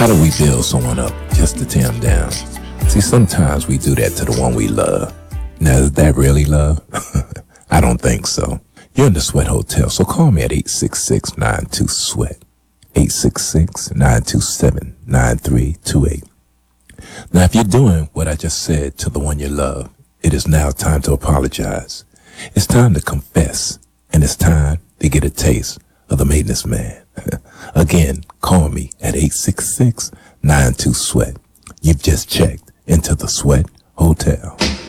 How do we build someone up just to tear them down? See, sometimes we do that to the one we love. Now, is that really love? I don't think so. You're in the Sweat Hotel, so call me at 866-92-SWEAT. 866-927-9328. Now, if you're doing what I just said to the one you love, it is now time to apologize. It's time to confess, and it's time to get a taste of the maintenance man. Again, call me at 866-92-SWEAT. You've just checked into the Sweat Hotel.